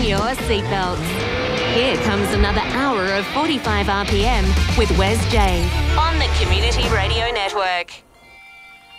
Fasten your seatbelts. Here comes another hour of 45 RPM with Wes J on the Community Radio Network.